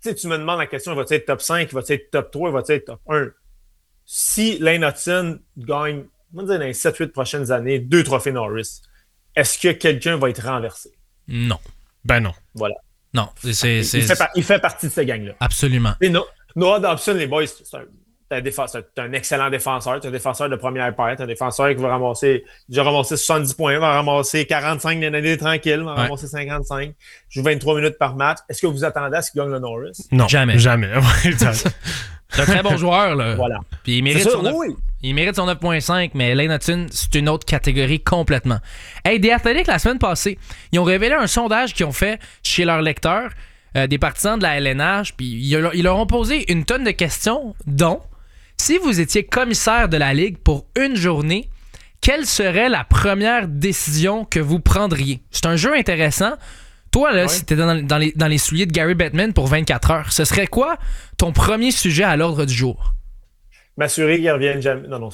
sais, tu me demandes la question, il va être top 5, il va être top 3, il va être top 1. Si Lane Hudson gagne, on va dire dans les 7-8 prochaines années, 2 trophées Norris, est-ce que quelqu'un va être renversé? Non. Ben non. Voilà. Non. Il fait partie de cette gang-là. Absolument. Et Noah Dobson, les boys, c'est un excellent défenseur. C'est un défenseur de première paire. C'est un défenseur qui va déjà ramasser 70 points, va ramasser 45 l'année tranquille, va ramasser 55. Joue 23 minutes par match. Est-ce que vous attendez à ce qu'il gagne le Norris? Non. Jamais. C'est un très bon joueur, là. Voilà. Puis il mérite son 9.5, mais Lane Hudson, c'est une autre catégorie complètement. Hey, The Athletic, la semaine passée, ils ont révélé un sondage qu'ils ont fait chez leurs lecteurs, des partisans de la LNH, puis ils leur ont posé une tonne de questions, dont, si vous étiez commissaire de la Ligue pour une journée, quelle serait la première décision que vous prendriez? C'est un jeu intéressant. Toi, là, si t'étais dans les souliers de Gary Bettman pour 24 heures, ce serait quoi ton premier sujet à l'ordre du jour? M'assurer qu'il revienne jamais. Non.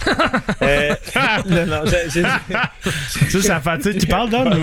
Ça fatigue qui parle, Don?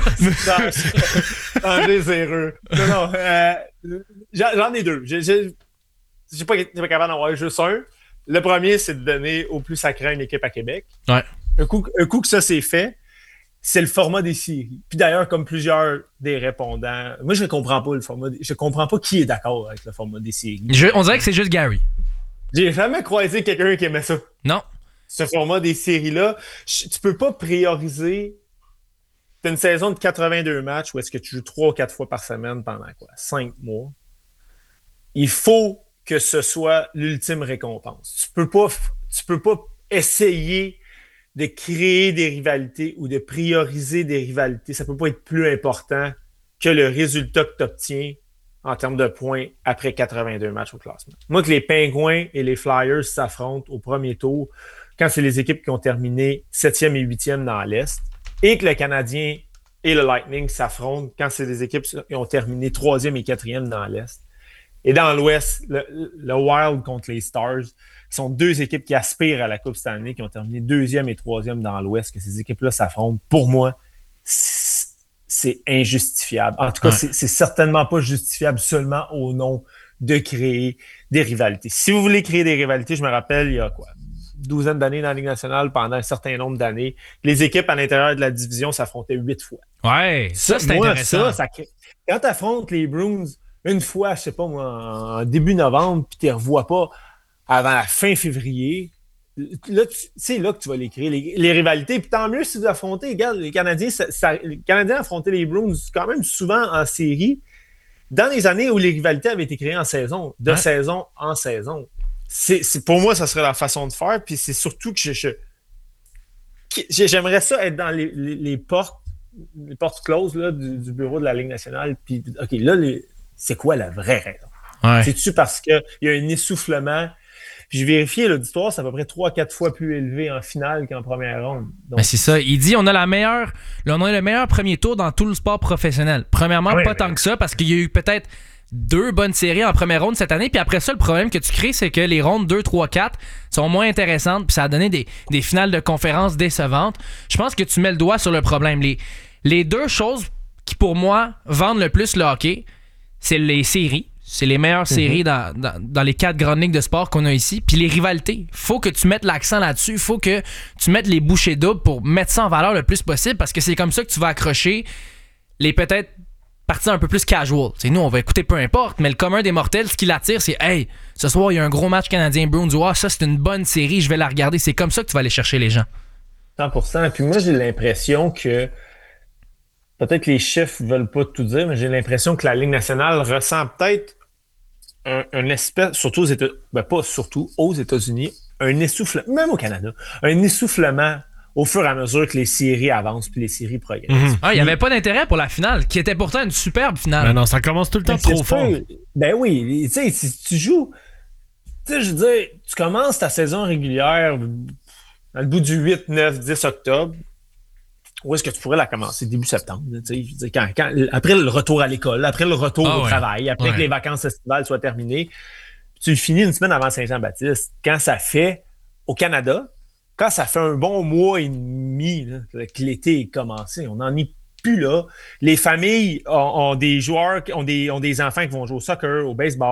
Un désireux. Non. J'en ai deux. J'ai pas capable d'en avoir juste un. Le premier, c'est de donner au plus sacré une équipe à Québec. Ouais. Un coup que ça c'est fait, c'est le format des séries. Puis d'ailleurs, comme plusieurs des répondants, moi je comprends pas le format. Je comprends pas qui est d'accord avec le format des séries. On dirait que c'est juste Gary. J'ai jamais croisé quelqu'un qui aimait ça. Non. Ce format des séries-là, tu peux pas prioriser. T'as une saison de 82 matchs où est-ce que tu joues 3 ou 4 fois par semaine pendant 5 mois. Il faut que ce soit l'ultime récompense. Tu peux pas essayer de créer des rivalités ou de prioriser des rivalités. Ça peut pas être plus important que le résultat que tu obtiens en termes de points après 82 matchs au classement. Moi, que les Pingouins et les Flyers s'affrontent au premier tour, quand c'est les équipes qui ont terminé 7e et 8e dans l'Est, et que le Canadien et le Lightning s'affrontent quand c'est des équipes qui ont terminé 3e et 4e dans l'Est. Et dans l'Ouest, le Wild contre les Stars, qui sont deux équipes qui aspirent à la Coupe Stanley, qui ont terminé 2e et 3e dans l'Ouest, que ces équipes-là s'affrontent, pour moi, c'est injustifiable. En tout cas, c'est certainement pas justifiable seulement au nom de créer des rivalités. Si vous voulez créer des rivalités, je me rappelle, il y a une douzaine d'années dans la Ligue nationale, pendant un certain nombre d'années, les équipes à l'intérieur de la division s'affrontaient 8 fois. Ouais, ça c'est intéressant. Quand tu affrontes les Bruins une fois, je sais pas moi, en début novembre, puis tu les revois pas avant la fin février, là, c'est là que tu vas les créer, les rivalités. Puis tant mieux si vous affrontez, regarde, les Canadiens affrontaient les Bruins quand même souvent en série, dans les années où les rivalités avaient été créées en saison, saison en saison. Pour moi, ça serait la façon de faire, puis c'est surtout que j'aimerais ça être dans les portes closes là, du bureau de la Ligue nationale, puis OK, là, c'est quoi la vraie raison? Ouais. C'est-tu parce qu'il y a un essoufflement? Puis j'ai vérifié, l'auditoire, c'est à peu près 3-4 fois plus élevé en finale qu'en première ronde. Donc, mais c'est ça. Il dit on a le meilleur premier tour dans tout le sport professionnel. Premièrement, tant que ça, parce qu'il y a eu peut-être 2 bonnes séries en première ronde cette année. Puis après ça, le problème que tu crées, c'est que les rondes 2, 3, 4 sont moins intéressantes. Puis ça a donné des finales de conférences décevantes. Je pense que tu mets le doigt sur le problème. Les deux choses qui, pour moi, vendent le plus le hockey, c'est les séries. C'est les meilleures séries dans les 4 grandes ligues de sport qu'on a ici. Puis les rivalités. Faut que tu mettes l'accent là-dessus. Faut que tu mettes les bouchées doubles pour mettre ça en valeur le plus possible, parce que c'est comme ça que tu vas accrocher les peut-être parties un peu plus casual. T'sais, nous, on va écouter peu importe, mais le commun des mortels, ce qui l'attire, c'est « Hey, ce soir, il y a un gros match Canadien-Bruins. Ça, c'est une bonne série. Je vais la regarder. » C'est comme ça que tu vas aller chercher les gens. 100%. Puis moi, j'ai l'impression que peut-être que les chiffres ne veulent pas tout dire, mais j'ai l'impression que la Ligue nationale ressent peut-être un espèce, surtout aux États-Unis, pas surtout aux États-Unis, un essoufflement, même au Canada, un essoufflement au fur et à mesure que les séries avancent puis les séries progressent. Il n'y avait pas d'intérêt pour la finale, qui était pourtant une superbe finale. Ben non, ça commence tout le temps trop fort. Ben oui, tu sais, si tu joues, tu sais, je veux dire, tu commences ta saison régulière dans le bout du 8, 9, 10 octobre. Où est-ce que tu pourrais la commencer? Début septembre. Je veux dire, après le retour à l'école, après le retour au travail, après que les vacances estivales soient terminées, tu le finis une semaine avant Saint-Jean-Baptiste. Quand ça fait, au Canada, quand ça fait un bon mois et demi là, que l'été est commencé, on n'en est plus là. Les familles ont des joueurs, ont des enfants qui vont jouer au soccer, au baseball,